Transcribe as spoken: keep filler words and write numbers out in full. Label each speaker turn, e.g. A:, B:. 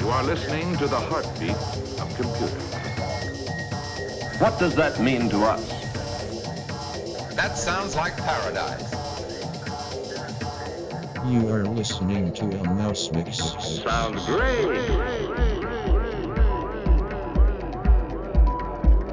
A: are listening to the heartbeat of computers.
B: What does that mean to us?
C: That sounds like paradise.
D: You are listening to a Mouse Mix.
A: Sounds great.